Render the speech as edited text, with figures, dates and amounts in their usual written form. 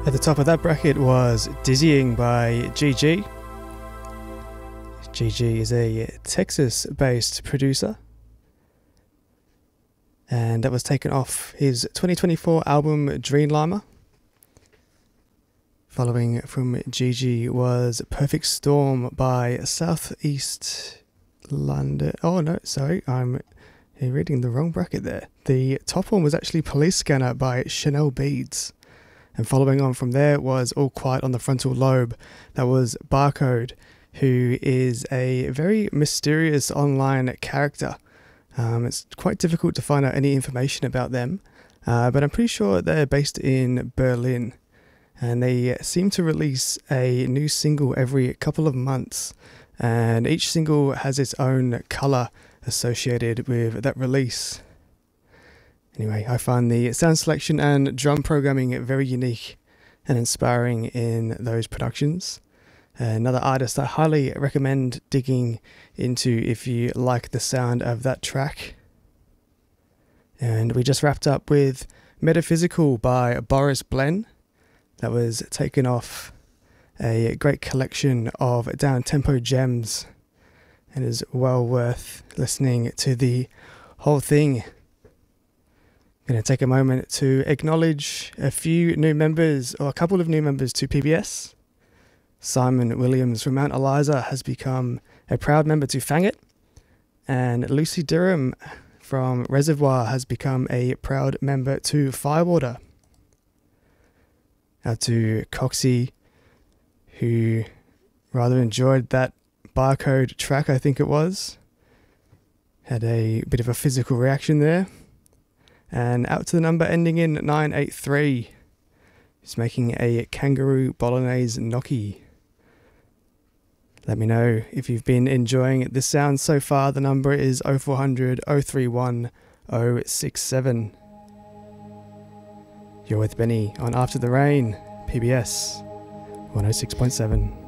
At the top of that bracket was Dizzying by GG. GG is a Texas-based producer, and that was taken off his 2024 album Dreamliner. Following from GG was Perfect Storm by Southeast London. Oh no, sorry, I'm reading the wrong bracket there. The top one was actually Police Scanner by Chanel Beads. And following on from there was All Quiet on the Frontal Lobe. That was Barcode, who is a very mysterious online character. It's quite difficult to find out any information about them, but I'm pretty sure they're based in Berlin. And they seem to release a new single every couple of months. And each single has its own colour associated with that release. Anyway, I find the sound selection and drum programming very unique and inspiring in those productions. Another artist I highly recommend digging into if you like the sound of that track. And we just wrapped up with Metaphysical by Boris Blen. That was taken off a great collection of down-tempo gems and is well worth listening to the whole thing. I'm going to take a moment to acknowledge a few new members, or a couple of new members to PBS. Simon Williams from Mount Eliza has become a proud member to Fang It, and Lucy Durham from Reservoir has become a proud member to Firewater. Out to Coxie, who rather enjoyed that Barcode track, I think it was. Had a bit of a physical reaction there. And out to the number ending in 983. He's making a kangaroo bolognese gnocchi. Let me know if you've been enjoying this sound so far. The number is 0400 031 067. You're with Benny on After the Rain, PBS 106.7.